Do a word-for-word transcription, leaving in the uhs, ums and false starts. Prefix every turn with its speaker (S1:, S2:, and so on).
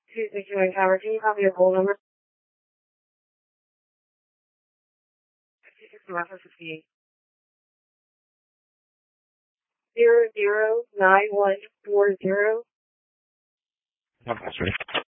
S1: Tuesday Joint Tower, can you copy your poll number? fifty-six Martha fifty-eight. Zero zero nine one four zero.
S2: That's right.